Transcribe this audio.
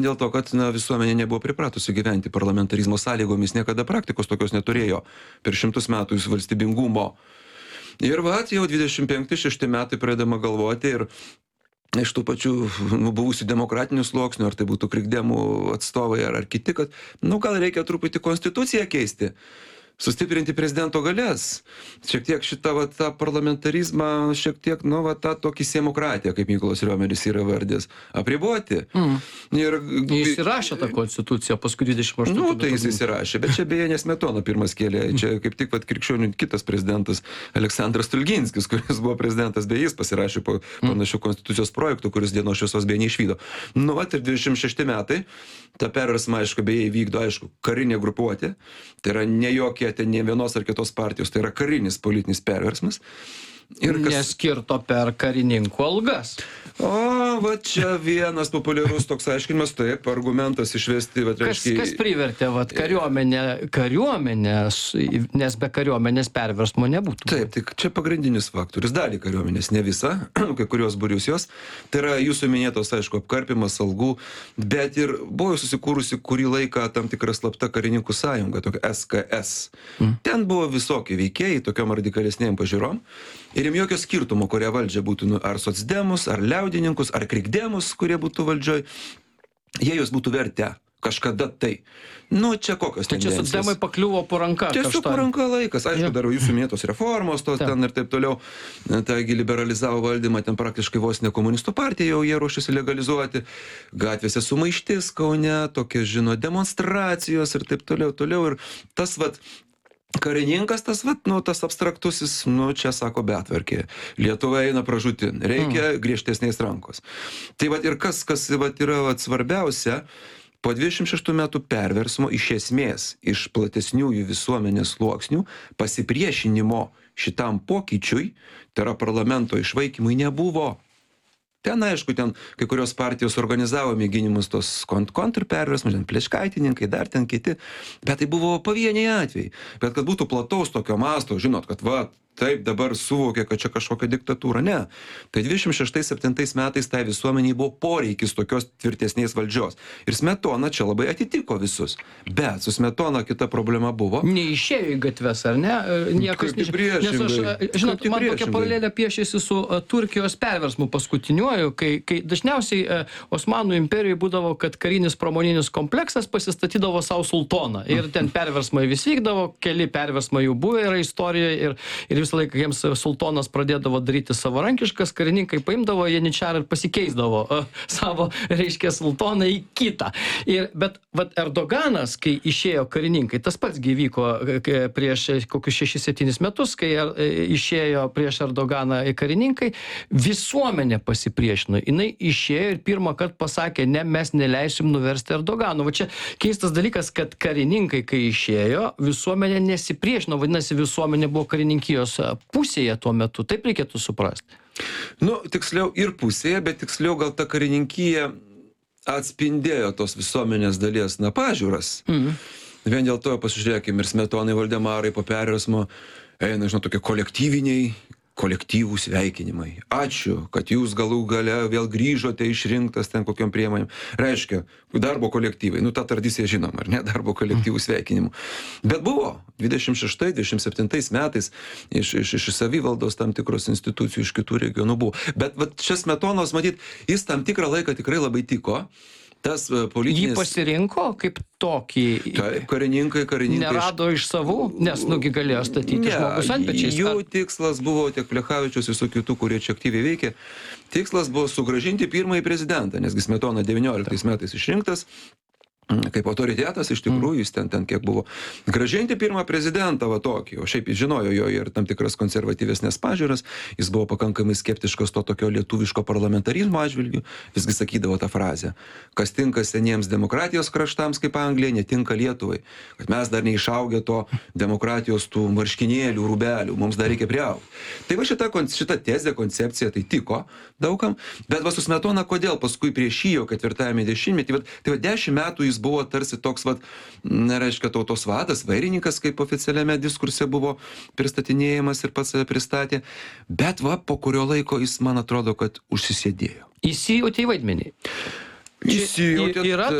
Dėl to, kad visuomenė nebuvo pripratusi gyventi parlamentarizmo sąlygomis, niekada praktikos tokios neturėjo per 100 metų valstybingumo. Ir jau 25-6 metai pradedama galvoti ir iš tų pačių buvusių demokratinių sluoksnių, ar tai būtų krikdemų atstovai ar kiti, kad gal reikia truputį konstituciją keisti, sustiprinti prezidento galės, šiek tiek šitą tą parlamentarizmą, šiek tiek, tą tokį seimokratiją, kaip Mykolas Riomeris yra vardės, apriboti. Ir Jis įrašė tą konstituciją paskui 28 metų. Tai jis įsirašė, bet čia beje ne Smetona pirmas kėlė, čia kaip tik krikščionių kitas prezidentas Aleksandras Stulginskis, kuris buvo prezidentas, beje jis pasirašė po panašių konstitucijos projektų, kuris dienos šviesos beje neišvydo. Ir 26 metai, tą perversmą, aišku, beje įvykdo, karinė grupuotė, tai yra ne jokie ten ne vienos ar kitos partijos, tai yra karinis politinis perversmas. Neskirto per karininkų algas. Čia vienas populiarus toks aiškinimas, taip, argumentas išvesti, Kas privertė, kariuomenės, nes be kariuomenės perversmo nebūtų. Taip, tai čia pagrindinis faktorius, dalį kariuomenės, ne visa, kai kurios būrius jos. Tai yra jūsų minėtos, apkarpimas algų, bet ir buvo susikūrusi kurį laiką tam tikra slapta karininkų sąjunga, tokia SKS. Ten buvo visokie veikėjai, tokiom radikalesnėm pažiūrom. Ir jiem jokio skirtumo, kurią valdžią būtų, ar socdemus, ar liaudininkus, ar krikdemus, kurie būtų valdžioj, jie jūs būtų vertę kažkada tai. Čia kokios tendencijos. Čia socdemai pakliuvo po ranka. Tiesiog po ranka laikas. Aišku, dar jūsų minėtos reformos, ten ir taip toliau. Taigi liberalizavo valdymą, ten praktiškai vos ne komunistų partija, jau jie ruošiasi legalizuoti. Gatvėse sumaištis Kaune, tokie, demonstracijos ir taip toliau. Ir tas karininkas, tas abstraktusis, čia sako betvarkė. Lietuva eina pražūtin, reikia griežtesnės rankos. Tai ir kas yra svarbiausia, po 26 metų perversmo iš esmės iš platesniųjų visuomenės sluoksnių pasipriešinimo šitam pokyčiui, tai yra parlamento išvaikymui, nebuvo. Ten, aišku, kai kurios partijos organizavo mėginimus tos kontrperversmus, plečkaitininkai, dar ten kiti, bet tai buvo pavieniai atvejai. Bet kad būtų plataus tokio masto, kad taip dabar suvokė, kad čia kažkokia diktatūra, ne. Tai 26-7 metais tai visuomeniai buvo poreikis tokios tvirtesnės valdžios. Ir Smetona čia labai atitiko visus. Bet su Smetona kita problema buvo. Neišėjo į gatves, ar ne? Niekas priešingai. Žinot, man tokia paralelė piešėsi su Turkijos perversmu paskutiniuoju, kai dažniausiai Osmanų imperijai būdavo, kad karinis pramoninis kompleksas pasistatydavo savo sultoną. Ir ten perversmai vis vykdavo, keli perversmai jų buvo yra istorijoje ir visą laiką jiems sultonas pradėdavo daryti savarankiškas, karininkai paimdavo janičarą ir pasikeisdavo savo, sultoną į kitą. Bet Erdoganas, kai išėjo karininkai, tas pats vyko prieš kokius 6-7 metus, kai išėjo prieš Erdoganą karininkai, visuomenė pasipriešino. Jinai išėjo ir pirmą kartą pasakė, ne, mes neleisim nuversti Erdogano. Čia keistas dalykas, kad karininkai, kai išėjo, visuomenė nesipriešino, vadinasi, visuomenė buvo karininkijos pusėje tuo metu, taip reikėtų suprasti. Tiksliau ir pusėje, bet tiksliau gal ta karininkija atspindėjo tos visuomenės dalies pažiūras. Vien dėl to pasižiūrėkime ir Smetonai, Valdemarai po perversmo eina, tokie kolektyvų sveikinimai. Ačiū, kad jūs galų gale vėl grįžote išrinktas ten kokiom priemonėm. Reiškia, darbo kolektyvai, tą tradiciją žinom, ar ne, darbo kolektyvų sveikinimų. Bet buvo 26-27 metais iš savivaldos tam tikros institucijų, iš kitų regionų buvo. Bet čia Smetonos, matyt, jis tam tikrą laiką tikrai labai tiko. Tas politinis... Jį pasirinko kaip tokį... Taip, karininkai... Nerado iš savų, nes galėjo statyti žmogus antpečiais. Jų tikslas buvo tiek Plechavičius, visų kitų, kurie čia aktyviai veikė. Tikslas buvo sugrąžinti pirmąjį prezidentą, nesgi Smetona 19 metais išrinktas. Kaip autoritetas, iš tikrųjų, jis ten kiek buvo. Gražinti pirmą prezidentą tokį, o šiaip jis žinojo jo ir tam tikras konservatyvesnės pažiūras, jis buvo pakankamai skeptiškas to tokio lietuviško parlamentarizmo atžvilgiu, visgi sakydavo tą frazę, kas tinka seniems demokratijos kraštams kaip Anglija, netinka Lietuvai, kad mes dar neišaugę to demokratijos tų marškinėlių, rūbelių, mums dar reikia priaugti. Tai šita tezė, koncepcija, tai tiko daugam, bet su Smetona kodėl paskui prieš jį jau 4-ame dešimtmetį, tai 10 metų jis buvo tarsi toks, reiškia, tautos vadas, vairininkas, kaip oficialiame diskurse buvo pristatinėjimas ir pats pristatė, bet po kurio laiko jis, man atrodo, kad užsisėdėjo. Įsijautė į vaidmenį. įsijautėt yra